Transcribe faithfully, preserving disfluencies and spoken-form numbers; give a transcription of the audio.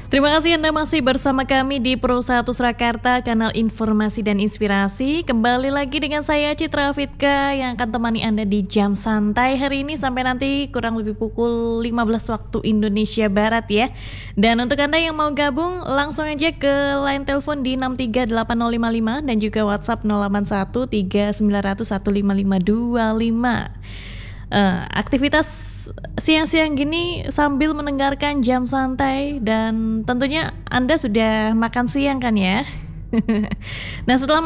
Terima kasih Anda masih bersama kami di Pro satu Surakarta, kanal informasi dan inspirasi. Kembali lagi dengan saya Citra Fitka yang akan temani Anda di jam santai hari ini sampai nanti kurang lebih pukul lima belas waktu Indonesia Barat ya. Dan untuk Anda yang mau gabung langsung aja ke line telepon di enam tiga delapan nol lima lima dan juga WhatsApp nol delapan satu tiga sembilan nol nol satu lima lima dua lima. Uh, aktivitas siang-siang gini sambil mendengarkan jam santai dan tentunya Anda sudah makan siang kan ya. Nah, setelah